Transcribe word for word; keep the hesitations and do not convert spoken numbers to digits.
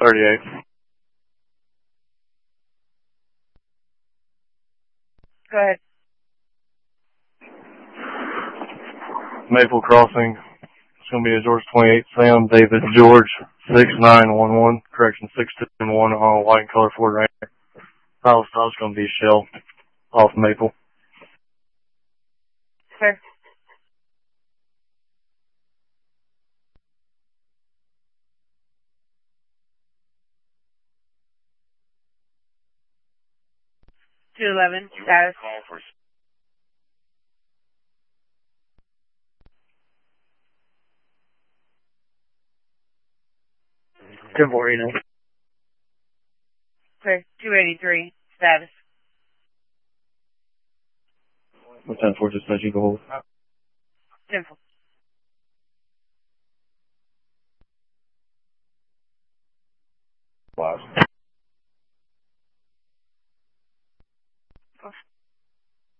thirty-eight. Go ahead. Maple Crossing. It's going to be a George twenty-eight Sam David George six nine one one. Correction, six two one on a white and color Ford Ranger. Final stop's going to be Shell off Maple. Sir. two eleven, status. ten four, you know. Sir, two eighty-three, status. ten four, just let you go hold. ten four. Wow.